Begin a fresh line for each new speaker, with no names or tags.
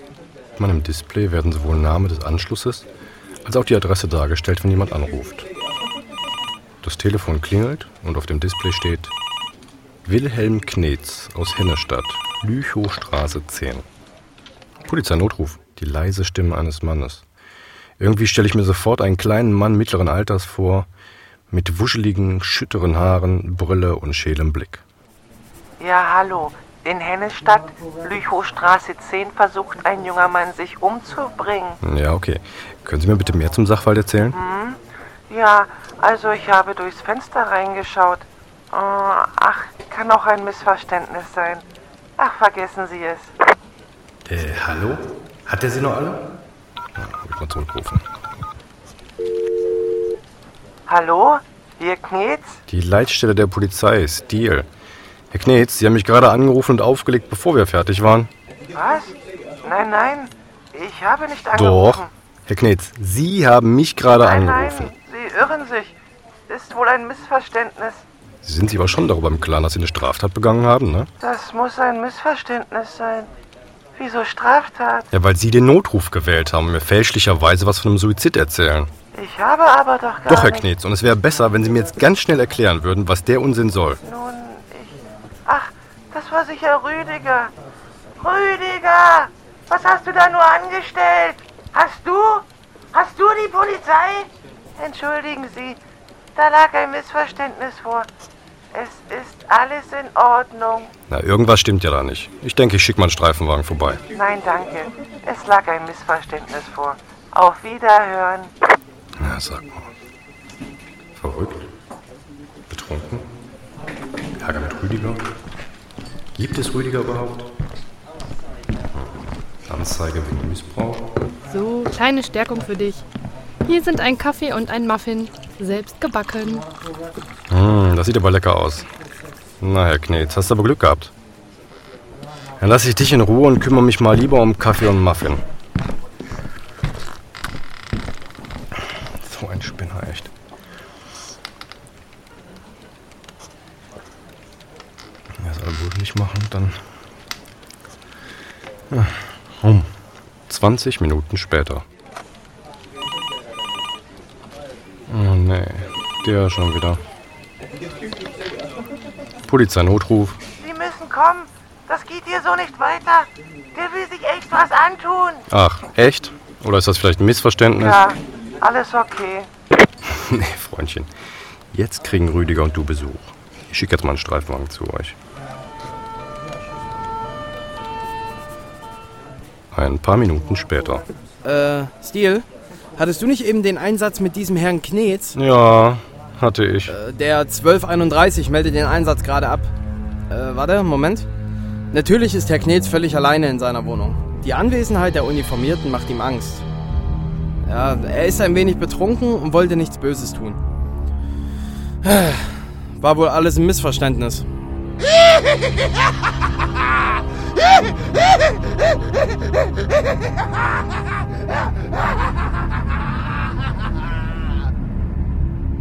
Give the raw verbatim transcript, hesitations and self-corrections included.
Auf meinem Display werden sowohl Name des Anschlusses als auch die Adresse dargestellt, wenn jemand anruft. Das Telefon klingelt und auf dem Display steht Wilhelm Knetz aus Hennestadt, Lüchowstraße zehn. Polizeinotruf, die leise Stimme eines Mannes. Irgendwie stelle ich mir sofort einen kleinen Mann mittleren Alters vor, mit wuscheligen, schütteren Haaren, Brille und schälem Blick.
Ja, hallo. In Hennestadt, Lüchowstraße zehn, versucht ein junger Mann, sich umzubringen.
Ja, okay. Können Sie mir bitte mehr zum Sachverhalt erzählen?
Hm? Ja, also ich habe durchs Fenster reingeschaut. Oh, ach, kann auch ein Missverständnis sein. Ach, vergessen Sie es.
Äh, hallo? Hat er Sie noch alle? Ja, hab ich mal zurückrufen.
Hallo? Hier Knetz?
Die Leitstelle der Polizei, Stiel. Herr Knetz, Sie haben mich gerade angerufen und aufgelegt, bevor wir fertig waren.
Was? Nein, nein, ich habe nicht angerufen.
Doch. Herr Knetz, Sie haben mich gerade
nein,
angerufen.
Nein, Sie irren sich. Ist wohl ein Missverständnis.
Sie sind sich aber schon darüber im Klaren, dass Sie eine Straftat begangen haben, ne?
Das muss ein Missverständnis sein. Wieso Straftat?
Ja, weil Sie den Notruf gewählt haben und mir fälschlicherweise was von einem Suizid erzählen.
Ich habe aber doch gar
Doch, Herr
nicht...
Knetz, und es wäre besser, wenn Sie mir jetzt ganz schnell erklären würden, was der Unsinn soll.
Nun, ich... Ach, das war sicher Rüdiger. Rüdiger! Was hast du da nur angestellt? Hast du? Hast du die Polizei? Entschuldigen Sie, da lag ein Missverständnis vor. Es ist alles in Ordnung.
Na, irgendwas stimmt ja da nicht. Ich denke, ich schicke mal einen Streifenwagen vorbei.
Nein, danke. Es lag ein Missverständnis vor. Auf Wiederhören.
Na, sag mal. Verrückt? Betrunken? Ärger mit Rüdiger? Gibt es Rüdiger überhaupt? Anzeige wegen Missbrauch?
So, kleine Stärkung für dich. Hier sind ein Kaffee und ein Muffin. Selbst gebacken.
Mmh, das sieht aber lecker aus. Na, Herr Knetz, hast du aber Glück gehabt. Dann lasse ich dich in Ruhe und kümmere mich mal lieber um Kaffee und Muffin. So ein Spinner, echt. Ja, soll er wohl nicht machen, dann... Ja, um zwanzig Minuten später. Oh nee, der schon wieder. Polizeinotruf.
Sie müssen kommen. Das geht hier so nicht weiter. Der will sich echt was antun.
Ach, echt? Oder ist das vielleicht ein Missverständnis?
Ja, alles okay.
Nee, Freundchen. Jetzt kriegen Rüdiger und du Besuch. Ich schicke jetzt mal einen Streifenwagen zu euch. Ein paar Minuten später.
Äh, Stiel? Hattest du nicht eben den Einsatz mit diesem Herrn Knetz?
Ja, hatte ich.
Äh, der zwölf einunddreißig meldet den Einsatz gerade ab. Äh, warte, Moment. Natürlich ist Herr Knetz völlig alleine in seiner Wohnung. Die Anwesenheit der Uniformierten macht ihm Angst. Ja, er ist ein wenig betrunken und wollte nichts Böses tun. War wohl alles ein Missverständnis.